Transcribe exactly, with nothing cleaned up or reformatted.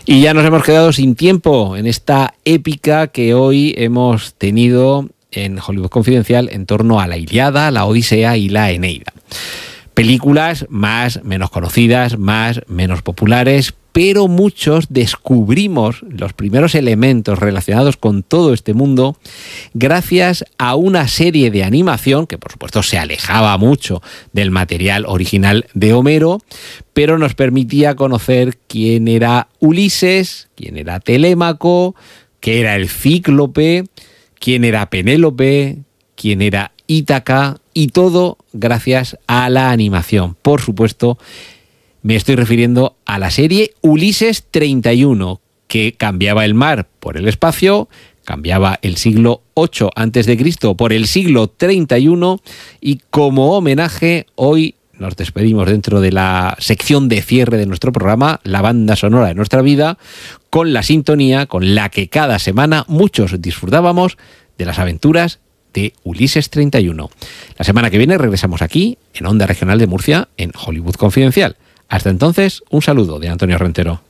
Y ya nos hemos quedado sin tiempo en esta épica que hoy hemos tenido en Hollywood Confidencial en torno a la Ilíada, la Odisea y la Eneida. Películas más, menos conocidas, más, menos populares, pero muchos descubrimos los primeros elementos relacionados con todo este mundo gracias a una serie de animación que, por supuesto, se alejaba mucho del material original de Homero, pero nos permitía conocer quién era Ulises, quién era Telémaco, qué era el Cíclope, quién era Penélope, quién era Ítaca, y todo gracias a la animación. Por supuesto, me estoy refiriendo a la serie Ulises treinta y uno, que cambiaba el mar por el espacio, cambiaba el siglo ocho antes de Cristo por el siglo treinta y uno, y como homenaje hoy nos despedimos dentro de la sección de cierre de nuestro programa, la banda sonora de nuestra vida, con la sintonía con la que cada semana muchos disfrutábamos de las aventuras de Ulises treinta y uno. La semana que viene regresamos aquí, en Onda Regional de Murcia, en Hollywood Confidencial. Hasta entonces, un saludo de Antonio Rentero.